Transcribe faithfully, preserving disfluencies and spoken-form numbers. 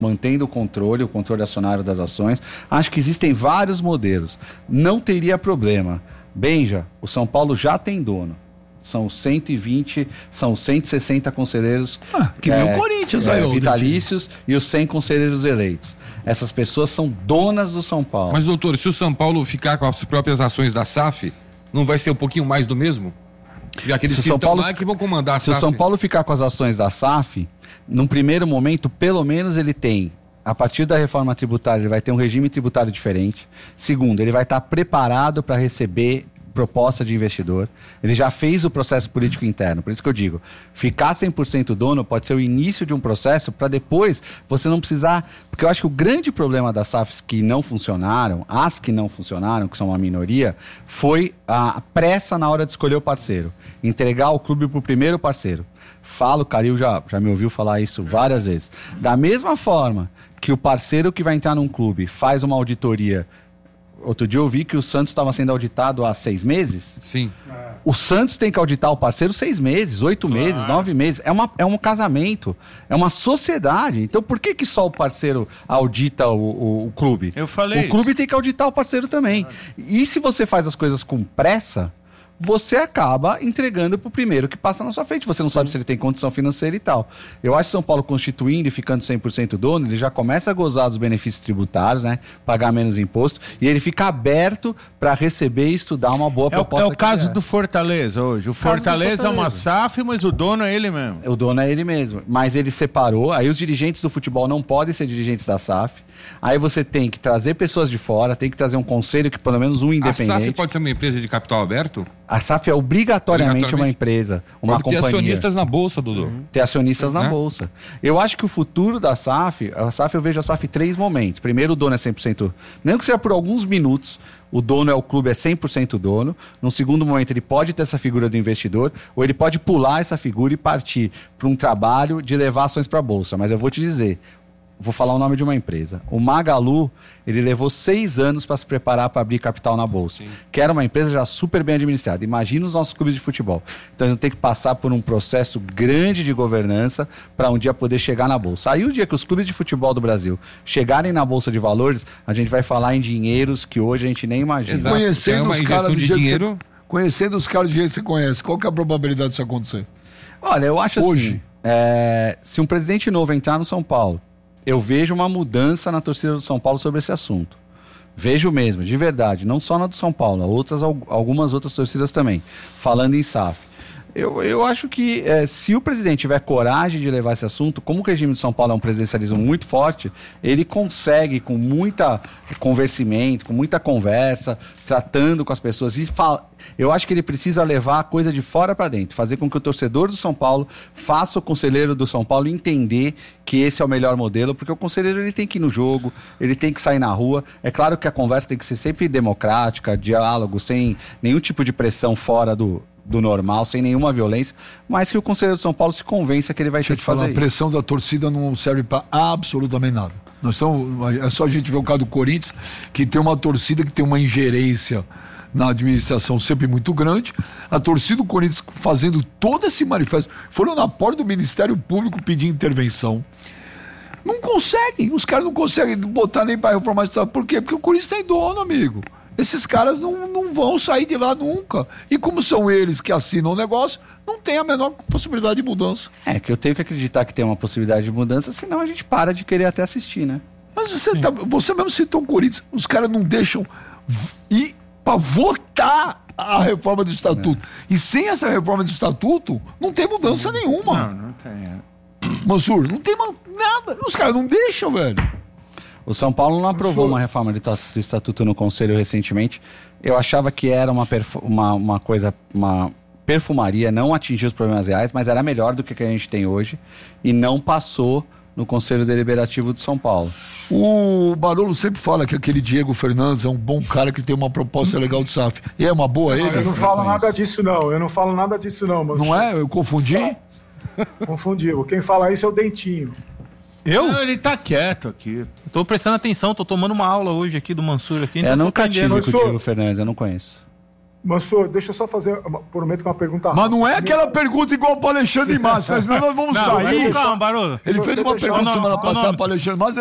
mantendo o controle, o controle acionário das ações. Acho que existem vários modelos. Não teria problema. Benja, o São Paulo já tem dono. São cento e vinte, são cento e sessenta conselheiros ah, que é, nem o Corinthians, é, aí, vitalícios e os cem conselheiros eleitos. Essas pessoas são donas do São Paulo. Mas, doutor, se o São Paulo ficar com as próprias ações da S A F, não vai ser um pouquinho mais do mesmo? E aqueles que São estão Paulo, lá que vão comandar a se S A F. Se o São Paulo ficar com as ações da S A F, num primeiro momento, pelo menos ele tem, a partir da reforma tributária, ele vai ter um regime tributário diferente. Segundo, ele vai estar preparado para receber proposta de investidor. Ele já fez o processo político interno. Por isso que eu digo, ficar cem por cento dono pode ser o início de um processo para depois você não precisar... Porque eu acho que o grande problema das S A Fs que não funcionaram, as que não funcionaram, que são uma minoria, foi a pressa na hora de escolher o parceiro. Entregar o clube para o primeiro parceiro. Falo, o Calil já, já me ouviu falar isso várias vezes. Da mesma forma que o parceiro que vai entrar num clube faz uma auditoria. Outro dia eu vi que o Santos estava sendo auditado há seis meses. Sim. O Santos tem que auditar o parceiro seis meses, oito claro. meses, nove meses. É, uma, é um casamento, é uma sociedade. Então por que, que só o parceiro audita o, o, o clube? Eu falei. O clube isso. tem que auditar o parceiro também. E se você faz as coisas com pressa, você acaba entregando pro primeiro que passa na sua frente. Você não sabe se ele tem condição financeira e tal. Eu acho que São Paulo constituindo e ficando cem por cento dono, ele já começa a gozar dos benefícios tributários, né? Pagar menos imposto. E ele fica aberto para receber e estudar uma boa é proposta. O, é o caso é. do Fortaleza hoje. O Fortaleza, Fortaleza é uma S A F, mas o dono é ele mesmo. O dono é ele mesmo. Mas ele separou. Aí os dirigentes do futebol não podem ser dirigentes da S A F. Aí você tem que trazer pessoas de fora, tem que trazer um conselho que pelo menos um independente. A S A F pode ser uma empresa de capital aberto? A S A F é obrigatoriamente, obrigatoriamente. uma empresa, uma pode companhia. Ter acionistas na bolsa, Dudu. Uhum. Ter acionistas na né? bolsa. Eu acho que o futuro da S A F, a S A F eu vejo a S A F em três momentos. Primeiro, o dono é cem por cento, mesmo que seja por alguns minutos, o dono é o clube, é cem por cento dono. No segundo momento, ele pode ter essa figura do investidor, ou ele pode pular essa figura e partir para um trabalho de levar ações para a bolsa. Mas eu vou te dizer, vou falar o nome de uma empresa. O Magalu, ele levou seis anos para se preparar para abrir capital na bolsa. Sim. Que era uma empresa já super bem administrada. Imagina os nossos clubes de futebol. Então eles vão ter que passar por um processo grande de governança para um dia poder chegar na bolsa. Aí o dia que os clubes de futebol do Brasil chegarem na bolsa de valores, a gente vai falar em dinheiros que hoje a gente nem imagina. Exato. Conhecendo é os caras de dinheiro. Você, conhecendo os caras do jeito que você conhece, qual que é a probabilidade disso acontecer? Olha, eu acho hoje. assim, é, se um presidente novo entrar no São Paulo, eu vejo uma mudança na torcida do São Paulo sobre esse assunto. Vejo mesmo, de verdade, não só na do São Paulo, outras, algumas outras torcidas também, falando em S A F. Eu, eu acho que é, se o presidente tiver coragem de levar esse assunto, como o regime de São Paulo é um presidencialismo muito forte, ele consegue, com muita conversimento, com muita conversa, tratando com as pessoas. E fala, eu acho que ele precisa levar a coisa de fora para dentro, fazer com que o torcedor do São Paulo faça o conselheiro do São Paulo entender que esse é o melhor modelo, porque o conselheiro ele tem que ir no jogo, ele tem que sair na rua. É claro que a conversa tem que ser sempre democrática, diálogo, sem nenhum tipo de pressão fora do... do normal, sem nenhuma violência, mas que o conselheiro de São Paulo se convença que ele vai Deixa ter que fazer falar, isso. A pressão da torcida não serve para absolutamente nada. Nós estamos, é só a gente ver o caso do Corinthians, que tem uma torcida que tem uma ingerência na administração sempre muito grande. A torcida do Corinthians fazendo todo esse manifesto, foram na porta do Ministério Público pedir intervenção. Não conseguem, os caras não conseguem botar nem para reformar esse estado. Por quê? Porque o Corinthians tem dono, amigo. Esses caras não, não vão sair de lá nunca. E como são eles que assinam o negócio, não tem a menor possibilidade de mudança. É, que eu tenho que acreditar que tem uma possibilidade de mudança, senão a gente para de querer até assistir, né? Mas você, tá, você mesmo citou o Corinthians, os caras não deixam ir para votar a reforma do estatuto. É. E sem essa reforma do estatuto, não tem mudança nenhuma. Não, não tem. É. Mansur, não tem nada. Os caras não deixam, velho. O São Paulo não aprovou uma reforma do estatuto no Conselho recentemente. Eu achava que era uma, uma, uma coisa, uma perfumaria, não atingia os problemas reais, mas era melhor do que, que a gente tem hoje e não passou no Conselho Deliberativo de São Paulo. O Barolo sempre fala que aquele Diego Fernandes é um bom cara que tem uma proposta legal de S A F. E é uma boa não, ele? Eu não falo nada disso não, eu não falo nada disso não. Mas... Não é? Eu confundi? Confundi. Quem fala isso é o Dentinho. Eu? Não, ele tá quieto aqui. Tô prestando atenção, tô tomando uma aula hoje aqui do Mansur aqui. Eu nunca tive com o Diego Fernandes, eu não conheço. Mansur, deixa eu só fazer, uma- prometo que uma pergunta Mas não é aquela pergunta igual para Alexandre Massa, senão nós vamos Não, sair. calma, Barulho. Ele fez uma Deixa eu pergunta deixar- semana não, passada não. para Alexandre Massa.